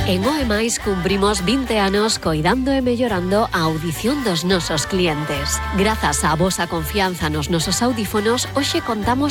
En OEMais cumprimos 20 anos coidando e mellorando a audición dos nosos clientes. Grazas á vosa confianza nos nosos audífonos, hoxe contamos